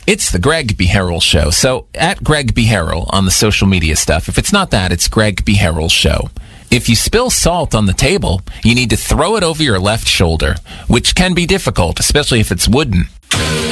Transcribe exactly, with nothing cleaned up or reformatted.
It's the Greg B. Harrell Show. So, at Greg B. Harrell on the social media stuff. If it's not that, it's Greg B. Harrell Show. If you spill salt on the table, you need to throw it over your left shoulder, which can be difficult, especially if it's wooden.